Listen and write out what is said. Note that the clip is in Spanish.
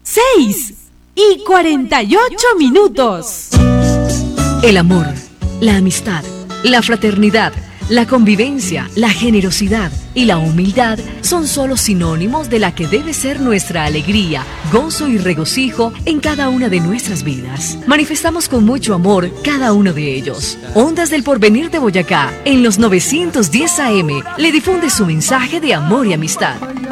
6:48. El amor, la amistad, la fraternidad, la convivencia, la generosidad y la humildad son solo sinónimos de la que debe ser nuestra alegría, gozo y regocijo en cada una de nuestras vidas. Manifestamos con mucho amor cada uno de ellos. Ondas del Porvenir de Boyacá, en los 910 AM, le difunde su mensaje de amor y amistad.